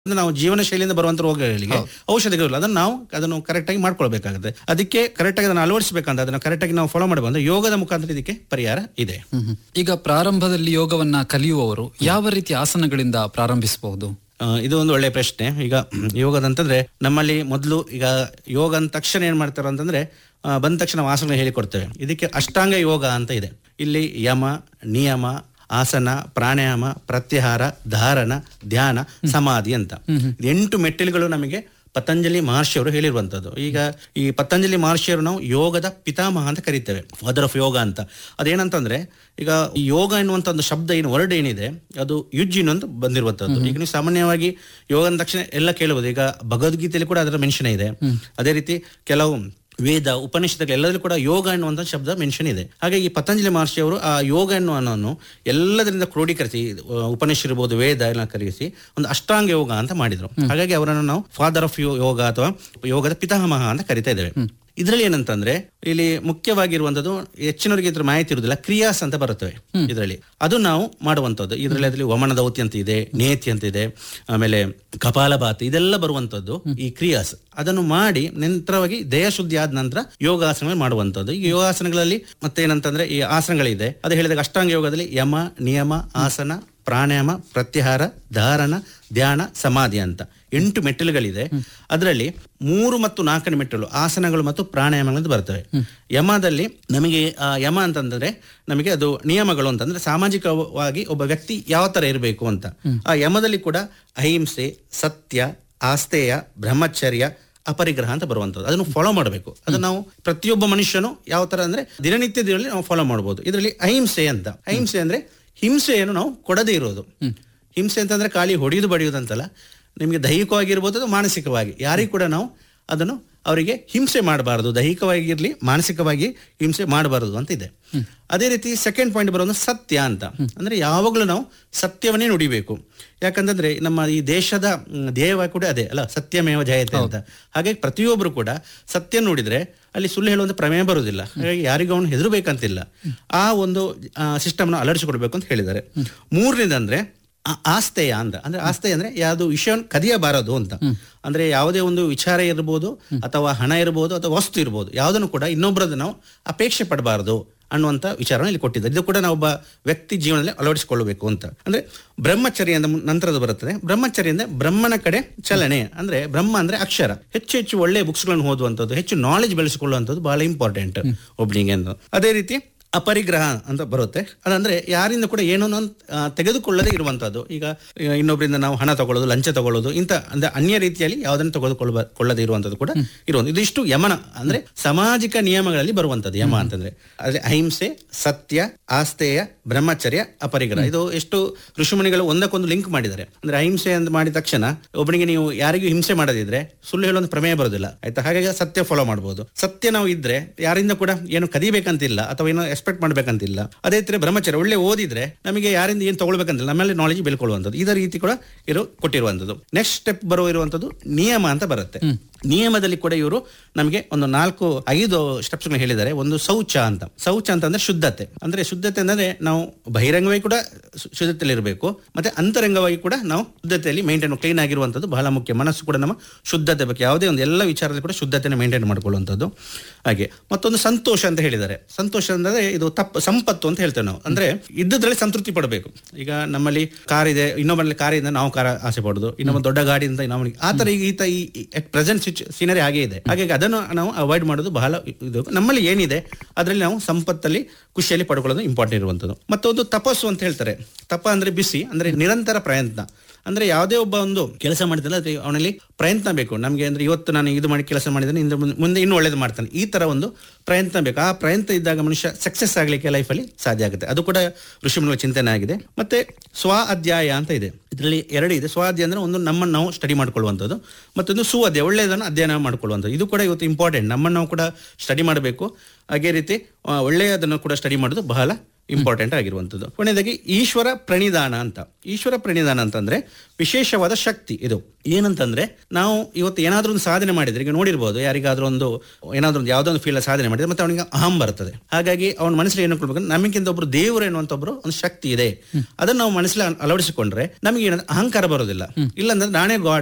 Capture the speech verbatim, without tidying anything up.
ನಾವು ಜೀವನ ಶೈಲಿಯಿಂದ ಬರುವಂತ ರೋಗಗಳಿಗೆ ಔಷಧಿಗಳಿಲ್ಲ, ಅದನ್ನು ನಾವು ಅದನ್ನು ಕರೆಕ್ಟ್ ಆಗಿ ಮಾಡ್ಕೊಳ್ಬೇಕಾಗುತ್ತೆ. ಅದಕ್ಕೆ ಕರೆಕ್ಟ್ ಆಗಿ ಅದನ್ನು ಅಳವಡಿಸಬೇಕಂತ ಅದನ್ನು ಕರೆಕ್ಟ್ ಆಗಿ ನಾವು ಫಾಲೋ ಮಾಡಿ ಬಂದ್ರೆ ಯೋಗದ ಮುಖಾಂತರ ಇದಕ್ಕೆ ಪರಿಹಾರ ಇದೆ. ಈಗ ಪ್ರಾರಂಭದಲ್ಲಿ ಯೋಗವನ್ನ ಕಲಿಯುವವರು ಯಾವ ರೀತಿ ಆಸನಗಳಿಂದ ಪ್ರಾರಂಭಿಸಬಹುದು? ಇದು ಒಂದು ಒಳ್ಳೆಯ ಪ್ರಶ್ನೆ. ಈಗ ಯೋಗದಂತಂದ್ರೆ ನಮ್ಮಲ್ಲಿ ಮೊದಲು ಈಗ ಯೋಗ ಅಂದ ತಕ್ಷಣ ಏನ್ ಮಾಡ್ತಾರೆ ಅಂತಂದ್ರೆ ಬಂದ ತಕ್ಷಣ ಆಸನ ಹೇಳಿಕೊಡ್ತೇವೆ. ಇದಕ್ಕೆ ಅಷ್ಟಾಂಗ ಯೋಗ ಅಂತ ಇದೆ. ಇಲ್ಲಿ ಯಮ, ನಿಯಮ, ಆಸನ, ಪ್ರಾಣಾಯಾಮ, ಪ್ರತ್ಯಾಹಾರ, ಧಾರಣ, ಧ್ಯಾನ, ಸಮಾಧಿ ಅಂತ ಎಂಟು ಮೆಟ್ಟಿಲುಗಳು ನಮಗೆ ಪತಂಜಲಿ ಮಹರ್ಷಿಯವರು ಹೇಳಿರುವಂತದ್ದು. ಈಗ ಈ ಪತಂಜಲಿ ಮಹರ್ಷಿಯವರು ನಾವು ಯೋಗದ ಪಿತಾಮಹ ಅಂತ ಕರಿತೇವೆ, ಫಾದರ್ ಆಫ್ ಯೋಗ ಅಂತ. ಅದೇನಂತಂದ್ರೆ ಈಗ ಯೋಗ ಎನ್ನುವಂತ ಒಂದು ಶಬ್ದ ಏನು ವರ್ಡ್ ಏನಿದೆ ಅದು ಯುಜ್ಜಿನ್ ಅಂತ ಬಂದಿರುವಂತದ್ದು. ಈಗ ನೀವು ಸಾಮಾನ್ಯವಾಗಿ ಯೋಗ ಅಂದ ತಕ್ಷಣ ಎಲ್ಲ ಕೇಳಬಹುದು. ಈಗ ಭಗವದ್ಗೀತೆಯಲ್ಲಿ ಕೂಡ ಅದರ ಮೆನ್ಷನ್ ಇದೆ. ಅದೇ ರೀತಿ ಕೆಲವು ವೇದ ಉಪನಿಷತ್ತುಗಳು ಎಲ್ಲದೂ ಕೂಡ ಯೋಗ ಎನ್ನುವಂತ ಶಬ್ದ ಮೆನ್ಷನ್ ಇದೆ. ಹಾಗಾಗಿ ಪತಂಜಲಿ ಮಹರ್ಷಿ ಅವರು ಆ ಯೋಗ ಎನ್ನುವನ್ನು ಎಲ್ಲದರಿಂದ ಕ್ರೋಢೀಕರಿಸಿ ಉಪನಿಷತ್ ಇರಬಹುದು, ವೇದ ಎಲ್ಲ ಕರೆಸಿ ಒಂದು ಅಷ್ಟಾಂಗ ಯೋಗ ಅಂತ ಮಾಡಿದ್ರು. ಹಾಗಾಗಿ ಅವರನ್ನು ನಾವು ಫಾದರ್ ಆಫ್ ಯೋಗ ಅಥವಾ ಯೋಗದ ಪಿತಾಮಹ ಅಂತ ಕರಿತಾ ಇದ್ದೇವೆ. ಇದರಲ್ಲಿ ಏನಂತಂದ್ರೆ ಇಲ್ಲಿ ಮುಖ್ಯವಾಗಿರುವಂತದ್ದು ಹೆಚ್ಚಿನವರಿಗೆ ಇದ್ರ ಮಾಹಿತಿ ಇರುವುದಿಲ್ಲ, ಕ್ರಿಯಾಸ್ ಅಂತ ಬರುತ್ತವೆ ಇದರಲ್ಲಿ. ಅದು ನಾವು ಮಾಡುವಂತದ್ದು. ಇದರಲ್ಲಿ ಅದರಲ್ಲಿ ವಮನ ದೌತಿ ಅಂತ ಇದೆ, ನೇತಿ ಅಂತ ಇದೆ, ಆಮೇಲೆ ಕಪಾಲಭಾತಿ, ಇದೆಲ್ಲ ಬರುವಂತದ್ದು ಈ ಕ್ರಿಯಾಸ್. ಅದನ್ನು ಮಾಡಿ ನಂತರವಾಗಿ ದೇಹ ಶುದ್ಧಿ ಆದ ನಂತರ ಯೋಗಾಸನ ಮಾಡುವಂತದ್ದು. ಈ ಯೋಗಾಸನಗಳಲ್ಲಿ ಮತ್ತೆ ಏನಂತಂದ್ರೆ ಈ ಆಸನಗಳಿದೆ. ಅದು ಹೇಳಿದಾಗ ಅಷ್ಟಾಂಗ ಯೋಗದಲ್ಲಿ ಯಮ, ನಿಯಮ, ಆಸನ, ಪ್ರಾಣಾಯಾಮ, ಪ್ರತ್ಯಾಹಾರ, ಧಾರಣ, ಧ್ಯಾನ, ಸಮಾಧಿ ಅಂತ ಎಂಟು ಮೆಟ್ಟಿಲುಗಳಿದೆ. ಅದರಲ್ಲಿ ಮೂರು ಮತ್ತು ನಾಲ್ಕನೇ ಮೆಟ್ಟಿಲು ಆಸನಗಳು ಮತ್ತು ಪ್ರಾಣಾಯಾಮಗಳು ಬರ್ತವೆ. ಯಮದಲ್ಲಿ ನಮಗೆ ಆ ಯಮ ಅಂತಂದ್ರೆ ನಮಗೆ ಅದು ನಿಯಮಗಳು ಅಂತಂದ್ರೆ ಸಾಮಾಜಿಕವಾಗಿ ಒಬ್ಬ ವ್ಯಕ್ತಿ ಯಾವ ತರ ಇರಬೇಕು ಅಂತ. ಆ ಯಮದಲ್ಲಿ ಕೂಡ ಅಹಿಂಸೆ, ಸತ್ಯ, ಆಸ್ತೇಯ, ಬ್ರಹ್ಮಚರ್ಯ, ಅಪರಿಗ್ರಹ ಅಂತ ಬರುವಂತದ್ದು. ಅದನ್ನು ಫಾಲೋ ಮಾಡಬೇಕು. ಅದು ನಾವು ಪ್ರತಿಯೊಬ್ಬ ಮನುಷ್ಯನು ಯಾವ ತರ ಅಂದ್ರೆ ದಿನನಿತ್ಯದಲ್ಲಿ ನಾವು ಫಾಲೋ ಮಾಡಬಹುದು. ಇದರಲ್ಲಿ ಅಹಿಂಸೆ ಅಂತ, ಅಹಿಂಸೆ ಅಂದ್ರೆ ಹಿಂಸೆಯನ್ನು ನಾವು ಕೊಡದೇ ಇರೋದು. ಹಿಂಸೆ ಅಂತಂದ್ರೆ ಖಾಲಿ ಹೊಡೆಯುವುದು ಬಡಿಯುವುದಂತಲ್ಲ, ನಿಮಗೆ ದೈಹಿಕವಾಗಿರ್ಬೋದು ಅದು ಮಾನಸಿಕವಾಗಿ ಯಾರಿಗೂ ಕೂಡ ನಾವು ಅದನ್ನು ಅವರಿಗೆ ಹಿಂಸೆ ಮಾಡಬಾರದು, ದೈಹಿಕವಾಗಿರ್ಲಿ ಮಾನಸಿಕವಾಗಿ ಹಿಂಸೆ ಮಾಡಬಾರದು ಅಂತ ಇದೆ. ಅದೇ ರೀತಿ ಸೆಕೆಂಡ್ ಪಾಯಿಂಟ್ ಬರೋದು ಸತ್ಯ ಅಂತ. ಅಂದ್ರೆ ಯಾವಾಗಲೂ ನಾವು ಸತ್ಯವನ್ನೇ ನುಡಿಬೇಕು. ಯಾಕಂತಂದ್ರೆ ನಮ್ಮ ಈ ದೇಶದ ಧ್ಯೇಯವಾಗಿ ಕೂಡ ಅದೇ ಅಲ್ಲ, ಸತ್ಯಮೇವ ಜಯತೆ ಅಂತ. ಹಾಗಾಗಿ ಪ್ರತಿಯೊಬ್ಬರು ಕೂಡ ಸತ್ಯ ನುಡಿದ್ರೆ ಅಲ್ಲಿ ಸುಳ್ಳು ಹೇಳುವಂತ ಪ್ರಮೇಯ ಬರುವುದಿಲ್ಲ. ಹಾಗಾಗಿ ಯಾರಿಗೂ ಅವನು ಹೆದರಬೇಕಂತಿಲ್ಲ. ಆ ಒಂದು ಸಿಸ್ಟಮ್ನ ಅಳವಡಿಸಿಕೊಡ್ಬೇಕು ಅಂತ ಹೇಳಿದ್ದಾರೆ. ಮೂರನೇದಂದ್ರೆ ಆಸ್ತೇಯ ಅಂತ. ಅಂದ್ರೆ ಆಸ್ತೇಯ ಅಂದ್ರೆ ಯಾವುದು ವಿಷಯವನ್ನು ಕದಿಯಬಾರದು ಅಂತ. ಅಂದ್ರೆ ಯಾವುದೇ ಒಂದು ವಿಚಾರ ಇರ್ಬೋದು ಅಥವಾ ಹಣ ಇರ್ಬೋದು ಅಥವಾ ವಸ್ತು ಇರ್ಬೋದು, ಯಾವುದನ್ನು ಕೂಡ ಇನ್ನೊಬ್ಬರದ್ದು ನಾವು ಅಪೇಕ್ಷೆ ಪಡಬಾರದು ಅನ್ನುವಂಥ ವಿಚಾರವನ್ನು ಇಲ್ಲಿ ಕೊಟ್ಟಿದ್ದಾರೆ. ಇದು ಕೂಡ ನಾವು ಒಬ್ಬ ವ್ಯಕ್ತಿ ಜೀವನದಲ್ಲಿ ಅಳವಡಿಸಿಕೊಳ್ಳಬೇಕು ಅಂತ. ಅಂದ್ರೆ ಬ್ರಹ್ಮಚರ್ಯ ಅಂತ ನಂತರದ ಬರುತ್ತದೆ. ಬ್ರಹ್ಮಚರ್ಯ ಅಂದ್ರೆ ಬ್ರಹ್ಮನ ಕಡೆ ಚಲನೆ. ಅಂದ್ರೆ ಬ್ರಹ್ಮ ಅಂದ್ರೆ ಅಕ್ಷರ. ಹೆಚ್ಚು ಹೆಚ್ಚು ಒಳ್ಳೆಯ ಬುಕ್ಸ್ಗಳನ್ನು ಓದುವಂಥದ್ದು, ಹೆಚ್ಚು ನಾಲೆಜ್ ಬೆಳೆಸಿಕೊಳ್ಳುವಂಥದ್ದು ಬಹಳ ಇಂಪಾರ್ಟೆಂಟ್ ಒಬ್ನಿಗೆ ಅಂತ. ಅದೇ ರೀತಿ ಅಪರಿಗ್ರಹ ಅಂತ ಬರುತ್ತೆ. ಅದಂದ್ರೆ ಯಾರಿಂದ ಕೂಡ ಏನೋ ತೆಗೆದುಕೊಳ್ಳದೆ ಇರುವಂತದ್ದು. ಈಗ ಇನ್ನೊಬ್ಬರಿಂದ ನಾವು ಹಣ ತಗೊಳ್ಳೋದು, ಲಂಚ ತಗೊಳ್ಳೋದು, ಇಂಥ ಅಂದ್ರೆ ಅನ್ಯ ರೀತಿಯಲ್ಲಿ ಯಾವುದನ್ನು ತೆಗೆದುಕೊಳ್ಳ ಕೊಳ್ಳದೆ ಇರುವಂತದ್ದು ಕೂಡ ಇರುವಂತ. ಇದಿಷ್ಟು ಯಮನ ಅಂದ್ರೆ ಸಾಮಾಜಿಕ ನಿಯಮಗಳಲ್ಲಿ ಬರುವಂತದ್ದು ಯಮ ಅಂತಂದ್ರೆ. ಅದೇ ಅಹಿಂಸೆ, ಸತ್ಯ, ಆಸ್ತೇಯ, ಬ್ರಹ್ಮಚರ್ಯ, ಅಪರಿಗ್ರಹ. ಇದು ಎಷ್ಟು ಋಷಿಮುನಿಗಳು ಒಂದಕ್ಕೊಂದು ಲಿಂಕ್ ಮಾಡಿದ್ದಾರೆ. ಅಂದ್ರೆ ಅಹಿಂಸೆ ಅಂತ ಮಾಡಿದ ತಕ್ಷಣ ಒಬ್ಬನಿಗೆ ನೀವು ಯಾರಿಗೂ ಹಿಂಸೆ ಮಾಡದಿದ್ರೆ ಸುಳ್ಳು ಹೇಳುವಂತ ಪ್ರಮೇಯ ಬರೋದಿಲ್ಲ, ಆಯ್ತಾ. ಹಾಗಾಗಿ ಸತ್ಯ ಫಾಲೋ ಮಾಡಬಹುದು. ಸತ್ಯ ನಾವು ಇದ್ರೆ ಯಾರಿಂದ ಕೂಡ ಏನು ಕದಿಬೇಕಂತಿಲ್ಲ ಅಥವಾ ಏನೋ ಎಕ್ಸ್ಪೆಕ್ಟ್ ಮಾಡ್ಬೇಕಂತಿಲ್ಲ. ಅದೇ ತರ ಬ್ರಹ್ಮಚರ್ಯ ಒಳ್ಳೆ ಓದಿದ್ರೆ ನಮಗೆ ಯಾರಿಂದ ಏನ್ ತಗೊಳ್ಬೇಕಂತಿಲ್ಲ, ನಮ್ಮಲ್ಲಿ ನಾಲೆಜ್ ಬೆಳ್ಕೊಳ್ಳುವಂಥದ್ದು. ಇದೇ ರೀತಿ ಕೂಡ ಇರೋ ಕೊಟ್ಟಿರುವಂಥದ್ದು. ನೆಕ್ಸ್ಟ್ ಸ್ಟೆಪ್ ಬರೋ ಇರುವಂಥದ್ದು ನಿಯಮ ಅಂತ ಬರುತ್ತೆ. ನಿಯಮದಲ್ಲಿ ಕೂಡ ಇವರು ನಮಗೆ ಒಂದು ನಾಲ್ಕು ಐದು ಸ್ಟೆಪ್ಸ್ ಹೇಳಿದ್ದಾರೆ. ಒಂದು ಶೌಚ ಅಂತ. ಶೌಚ ಅಂತಂದ್ರೆ ಶುದ್ಧತೆ. ಅಂದ್ರೆ ಶುದ್ಧತೆ ಅಂದ್ರೆ ನಾವು ಬಹಿರಂಗವಾಗಿ ಕೂಡ ಶುದ್ಧತೆಯಲ್ಲಿ ಇರಬೇಕು, ಮತ್ತೆ ಅಂತರಂಗವಾಗಿ ಕೂಡ ನಾವು ಶುದ್ಧತೆಯಲ್ಲಿ ಮೇಂಟೈನ್ ಕ್ಲೀನ್ ಆಗಿರುವಂಥದ್ದು ಬಹಳ ಮುಖ್ಯ. ಮನಸ್ಸು ಕೂಡ ನಮ್ಮ ಶುದ್ಧತೆ ಬಗ್ಗೆ ಯಾವುದೇ ಒಂದು ಎಲ್ಲ ವಿಚಾರದಲ್ಲಿ ಕೂಡ ಶುದ್ಧತೆಯನ್ನು ಮೇಂಟೈನ್ ಮಾಡ್ಕೊಳ್ಳುವಂಥದ್ದು. ಹಾಗೆ ಮತ್ತೊಂದು ಸಂತೋಷ ಅಂತ ಹೇಳಿದ್ದಾರೆ. ಸಂತೋಷ ಅಂದ್ರೆ ಇದು ತಪ್ಪು ಸಂಪತ್ತು ಅಂತ ಹೇಳ್ತೇವೆ ನಾವು. ಅಂದ್ರೆ ಇದ್ದದ್ರಲ್ಲಿ ಸಂತೃಪ್ತಿ ಪಡಬೇಕು. ಈಗ ನಮ್ಮಲ್ಲಿ ಕಾರ್ ಇದೆ, ಇನ್ನೊಬ್ಬರಲ್ಲಿ ಕಾರ್ ಇದೆ, ನಾವು ಕಾರ್ ಆಸೆ ಪಡೋದು, ಇನ್ನೊಬ್ಬ ದೊಡ್ಡ ಗಾಡಿಯಿಂದ ನಾವು ಆ ತರ ಈಗ ಈತ ಈ ಪ್ರೆಸೆಂಟ್ ಸೀನರಿ ಹಾಗೆ ಇದೆ. ಹಾಗಾಗಿ ಅದನ್ನು ನಾವು ಅವಾಯ್ಡ್ ಮಾಡೋದು ಬಹಳ ಇದು. ನಮ್ಮಲ್ಲಿ ಏನಿದೆ ಅದರಲ್ಲಿ ನಾವು ಸಂಪತ್ತಲ್ಲಿ ಖುಷಿಯಲ್ಲಿ ಪಡ್ಕೊಳ್ಳೋದು ಇಂಪಾರ್ಟೆಂಟ್ ಇರುವಂಥದ್ದು. ಮತ್ತೊಂದು ತಪಸ್ಸು ಅಂತ ಹೇಳ್ತಾರೆ. ತಪ ಅಂದ್ರೆ ಬಿಸಿ, ಅಂದ್ರೆ ನಿರಂತರ ಪ್ರಯತ್ನ. ಅಂದ್ರೆ ಯಾವುದೇ ಒಬ್ಬ ಒಂದು ಕೆಲಸ ಮಾಡಿದ್ರೆ ಅದ್ರ ಅವನಲ್ಲಿ ಪ್ರಯತ್ನ ಬೇಕು ನಮಗೆ. ಅಂದ್ರೆ ಇವತ್ತು ನಾನು ಇದು ಮಾಡಿ ಕೆಲಸ ಮಾಡಿದ್ದೇನೆ, ಇಂದ ಮುಂದೆ ಇನ್ನೂ ಒಳ್ಳೇದು ಮಾಡ್ತಾನೆ, ಈ ತರ ಒಂದು ಪ್ರಯತ್ನ ಬೇಕು. ಆ ಪ್ರಯತ್ನ ಇದ್ದಾಗ ಮನುಷ್ಯ ಸಕ್ಸಸ್ ಆಗ್ಲಿಕ್ಕೆ ಲೈಫಲ್ಲಿ ಸಾಧ್ಯ ಆಗುತ್ತೆ. ಅದು ಕೂಡ ಋಷಿಮುನಿಗಳ ಚಿಂತನೆ ಆಗಿದೆ. ಮತ್ತೆ ಸ್ವ ಅಧ್ಯಾಯ ಅಂತ ಇದೆ. ಇದರಲ್ಲಿ ಎರಡು ಇದೆ. ಸ್ವ ಅಧ್ಯಾಯ ಅಂದ್ರೆ ಒಂದು ನಮ್ಮನ್ನು ನಾವು ಸ್ಟಡಿ ಮಾಡ್ಕೊಳ್ಳುವಂಥದ್ದು, ಮತ್ತೊಂದು ಸು ಅಧ್ಯಾಯ ಒಳ್ಳೆಯದನ್ನು ಅಧ್ಯಯನ ಮಾಡ್ಕೊಳ್ಳುವಂಥದ್ದು. ಇದು ಕೂಡ ಇವತ್ತು ಇಂಪಾರ್ಟೆಂಟ್. ನಮ್ಮನ್ನು ನಾವು ಕೂಡ ಸ್ಟಡಿ ಮಾಡಬೇಕು. ಹಾಗೆ ರೀತಿ ಒಳ್ಳೆಯದನ್ನು ಕೂಡ ಸ್ಟಡಿ ಮಾಡೋದು ಬಹಳ ಇಂಪಾರ್ಟೆಂಟ್ ಆಗಿರುವಂತದ್ದು. ಕೊನೆಯದಾಗಿ ಈಶ್ವರ ಪ್ರಣಿಧಾನ ಅಂತ. ಈಶ್ವರ ಪ್ರಣಿಧಾನ ಅಂತಂದ್ರೆ ವಿಶೇಷವಾದ ಶಕ್ತಿ. ಇದು ಏನಂತಂದ್ರೆ ನಾವು ಇವತ್ತು ಏನಾದ್ರೂ ಒಂದು ಸಾಧನೆ ಮಾಡಿದ್ರೆ, ಈಗ ನೋಡಿರ್ಬೋದು ಯಾರಿಗಾದ್ರೂ ಒಂದು ಏನಾದ್ರೂ ಒಂದು ಯಾವ್ದೋ ಒಂದು ಫೀಲ್ಡ್ ಸಾಧನೆ ಮಾಡಿದ್ರೆ ಮತ್ತೆ ಅವನಿಗೆ ಅಹಂ ಬರ್ತದೆ. ಹಾಗಾಗಿ ಅವನ ಮನಸ್ಸಲ್ಲಿ ಏನು ಕೊಡ್ಬೇಕು, ನಮಗಿಂತ ಒಬ್ರು ದೇವರು ಎನ್ನುವಂತ ಒಬ್ರು ಒಂದು ಶಕ್ತಿ ಇದೆ, ಅದನ್ನ ನಾವು ಮನಸ್ಸಲ್ಲಿ ಅಳವಡಿಸಿಕೊಂಡ್ರೆ ನಮಗೆ ಏನಂದ್ರೆ ಅಹಂಕಾರ ಬರೋದಿಲ್ಲ. ಇಲ್ಲಾಂದ್ರೆ ನಾನೇ ಗಾಡ್